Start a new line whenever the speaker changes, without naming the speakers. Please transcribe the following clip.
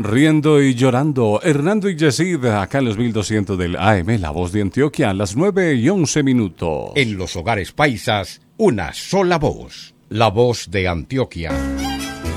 Riendo y llorando, Hernando y Yesid, acá en los 1200 del AM, La Voz de Antioquia, las 9:11.
En los hogares paisas, una sola voz, La Voz de Antioquia.